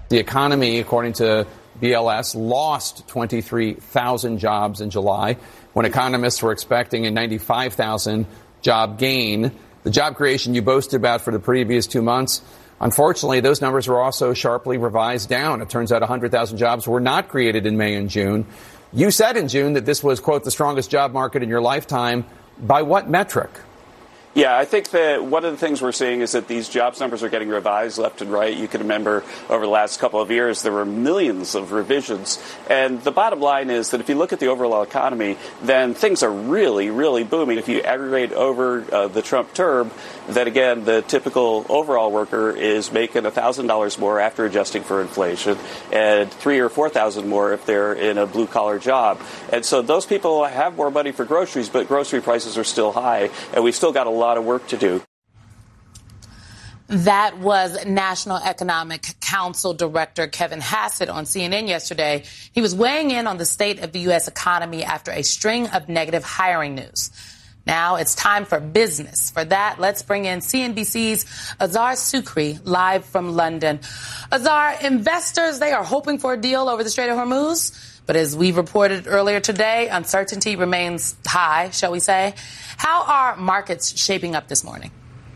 The economy, according to BLS, lost 23,000 jobs in July, when economists were expecting a 95,000 job gain. The job creation you boasted about for the previous 2 months, unfortunately, those numbers were also sharply revised down. It turns out 100,000 jobs were not created in May and June. You said in June that this was, quote, the strongest job market in your lifetime. By what metric? Yeah, I think that one of the things we're seeing is that these jobs numbers are getting revised left and right. You can remember over the last couple of years, there were millions of revisions. And the bottom line is that if you look at the overall economy, then things are really, really booming. If you aggregate over the Trump term, then again, the typical overall worker is making $1,000 more after adjusting for inflation and $3,000 or $4,000 more if they're in a blue collar job. And so those people have more money for groceries, but grocery prices are still high, and we've still got a lot of work to do. That was National Economic Council Director Kevin Hassett on CNN yesterday. He was weighing in on the state of the U.S. economy after a string of negative hiring news. Now it's time for business. For that, let's bring in CNBC's Azar Sukri live from London. Azar, investors, they are hoping for a deal over the Strait of Hormuz. But as we reported earlier today, uncertainty remains high, shall we say. How are markets shaping up this morning?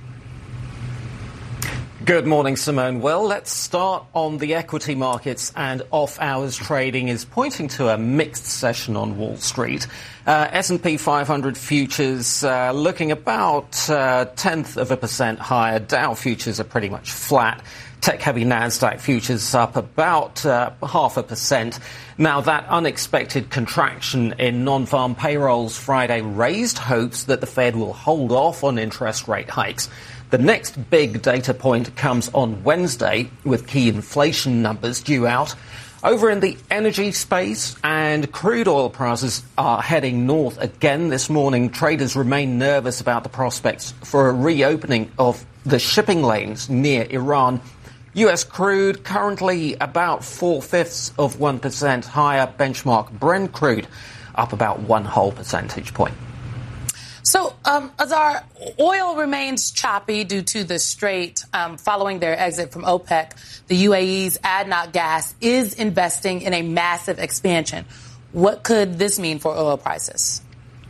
Good morning, Simone. Well, let's start on the equity markets, and off-hours trading is pointing to a mixed session on Wall Street. S&P 500 futures looking about 0.1% higher. Dow futures are pretty much flat. Tech-heavy Nasdaq futures up about 0.5%. Now, that unexpected contraction in non-farm payrolls Friday raised hopes that the Fed will hold off on interest rate hikes. The next big data point comes on Wednesday, with key inflation numbers due out. Over in the energy space, and crude oil prices are heading north again this morning. Traders remain nervous about the prospects for a reopening of the shipping lanes near Iran. U.S. crude currently about 0.4% higher. Benchmark Brent crude up about 1 whole percentage point. So, Azar, oil remains choppy due to the Strait following their exit from OPEC. The UAE's ADNOC Gas is investing in a massive expansion. What could this mean for oil prices?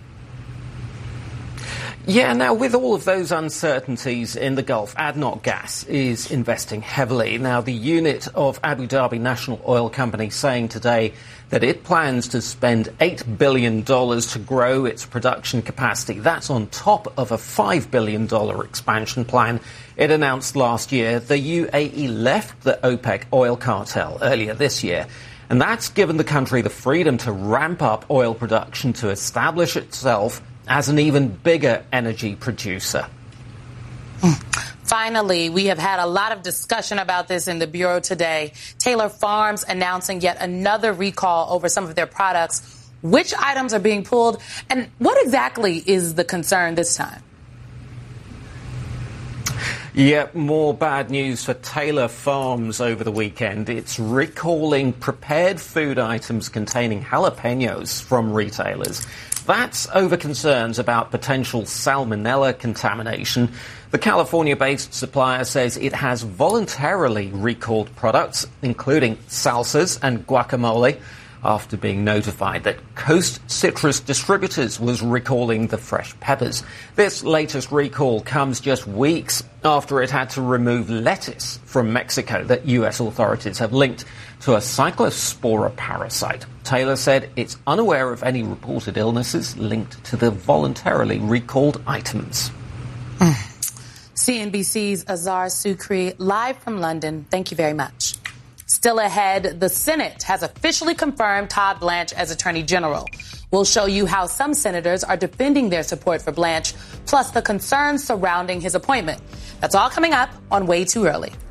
Yeah, now, with all of those uncertainties in the Gulf, ADNOC Gas is investing heavily. Now, the unit of Abu Dhabi National Oil Company saying today that it plans to spend $8 billion to grow its production capacity. That's on top of a $5 billion expansion plan it announced last year. The UAE left the OPEC oil cartel earlier this year, and that's given the country the freedom to ramp up oil production to establish itself as an even bigger energy producer. Finally, we have had a lot of discussion about this in the Bureau today. Taylor Farms announcing yet another recall over some of their products. Which items are being pulled, and what exactly is the concern this time? Yep, more bad news for Taylor Farms over the weekend. It's recalling prepared food items containing jalapenos from retailers. That's over concerns about potential salmonella contamination. The California-based supplier says it has voluntarily recalled products, including salsas and guacamole, after being notified that Coast Citrus Distributors was recalling the fresh peppers. This latest recall comes just weeks after it had to remove lettuce from Mexico that U.S. authorities have linked to a cyclospora parasite. Taylor said it's unaware of any reported illnesses linked to the voluntarily recalled items. CNBC's Azar Sukri, live from London. Thank you very much. Still ahead, the Senate has officially confirmed Todd Blanche as Attorney General. We'll show you how some senators are defending their support for Blanche, plus the concerns surrounding his appointment. That's all coming up on Way Too Early.